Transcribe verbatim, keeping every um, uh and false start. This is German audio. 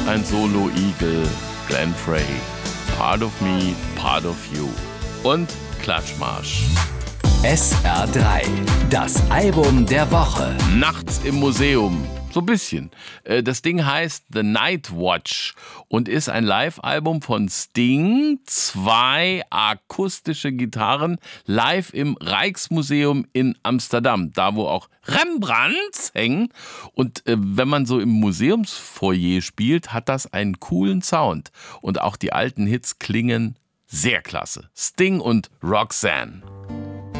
ein Solo-Igel, Glenn Frey. Part of me, part of you. Und Klatschmarsch. S R drei, das Album der Woche. Nachts im Museum. So ein bisschen. Das Ding heißt The Night Watch und ist ein Live-Album von Sting. Zwei akustische Gitarren live im Rijksmuseum in Amsterdam. Da, wo auch Rembrandts hängen. Und äh, wenn man so im Museumsfoyer spielt, hat das einen coolen Sound. Und auch die alten Hits klingen sehr klasse. Sting und Roxanne.